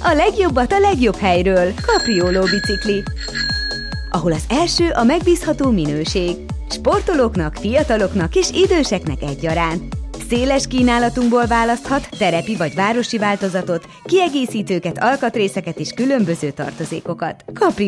A legjobbat a legjobb helyről. Capriolo bicikli. Ahol az első a megbízható minőség. Sportolóknak, fiataloknak és időseknek egyaránt. Széles kínálatunkból választhat terepi vagy városi változatot, kiegészítőket, alkatrészeket és különböző tartozékokat.